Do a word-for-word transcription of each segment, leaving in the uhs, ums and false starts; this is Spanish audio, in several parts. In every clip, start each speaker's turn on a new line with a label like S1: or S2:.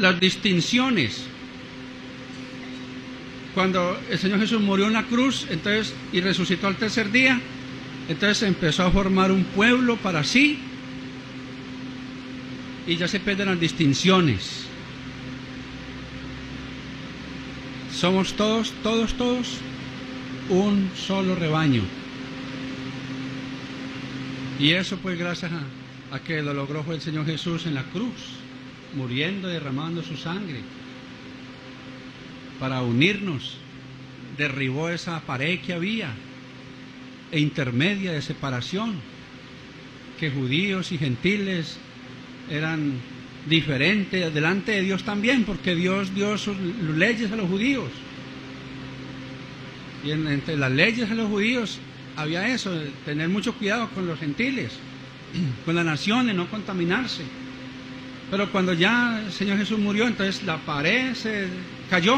S1: las distinciones. Cuando el Señor Jesús murió en la cruz, entonces, y resucitó al tercer día, entonces empezó a formar un pueblo para sí, y ya se pierden las distinciones. Somos todos, todos, todos un solo rebaño. Y eso pues gracias a, a que lo logró fue el Señor Jesús en la cruz, muriendo, derramando su sangre para unirnos. Derribó esa pared que había e intermedia de separación, que judíos y gentiles eran diferentes delante de Dios también, porque Dios dio sus leyes a los judíos, y en, entre las leyes a los judíos había eso, de tener mucho cuidado con los gentiles, con las naciones, no contaminarse. Pero cuando ya el Señor Jesús murió, entonces la pared se cayó,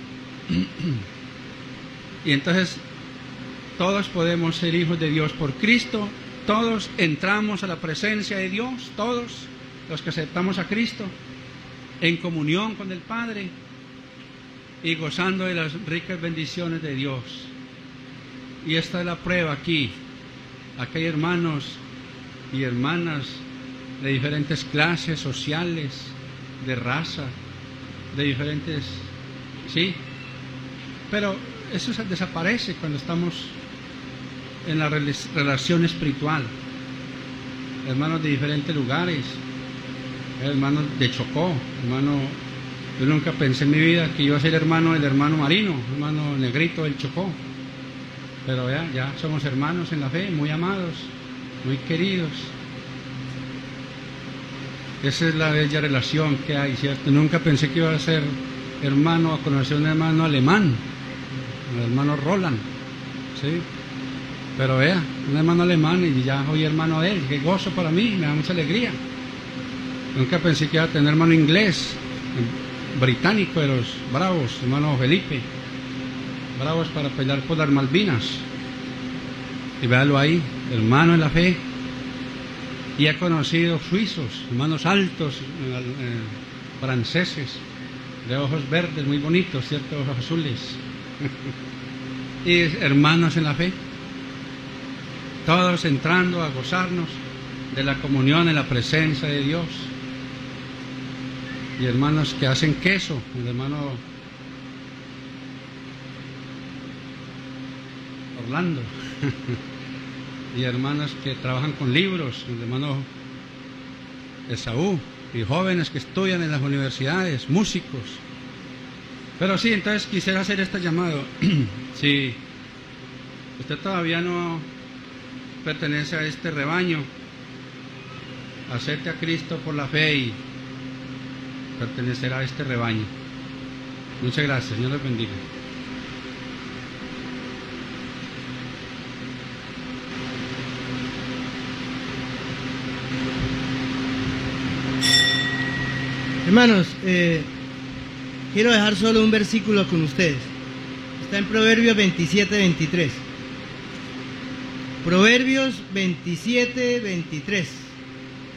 S1: y entonces todos podemos ser hijos de Dios por Cristo, todos entramos a la presencia de Dios, todos los que aceptamos a Cristo, en comunión con el Padre y gozando de las ricas bendiciones de Dios. Y esta es la prueba aquí. Aquí hay hermanos y hermanas de diferentes clases sociales, de raza, de diferentes... sí, pero eso desaparece cuando estamos en la relación espiritual. Hermanos de diferentes lugares, hermano de Chocó, hermano, yo nunca pensé en mi vida que iba a ser hermano del hermano Marino, hermano negrito del Chocó, pero ya, ya somos hermanos en la fe, muy amados, muy queridos. Esa es la bella relación que hay, ¿cierto? Nunca pensé que iba a ser hermano, a conocer un hermano alemán, el hermano Roland, ¿sí? Pero vea, un hermano alemán y ya soy hermano de él, qué gozo para mí, me da mucha alegría. Nunca pensé que iba a tener hermano inglés, británico de los bravos, hermano Felipe, bravos para pelear por las Malvinas. Y véalo ahí, hermano en la fe. Y he conocido suizos, hermanos altos, eh, eh, franceses, de ojos verdes, muy bonitos, ¿cierto? Ojos azules. Y hermanos en la fe. Todos entrando a gozarnos de la comunión en la presencia de Dios. Y hermanos que hacen queso, el hermano Orlando, y hermanas que trabajan con libros, el hermano Esaú, y jóvenes que estudian en las universidades, músicos. Pero sí, entonces quisiera hacer este llamado. Si usted todavía no pertenece a este rebaño, acepte a Cristo por la fe y pertenecerá a este rebaño. Muchas gracias, Dios les bendiga.
S2: Hermanos, eh, quiero dejar solo un versículo con ustedes. Está en Proverbios veintisiete, veintitrés. Proverbios veintisiete, veintitrés.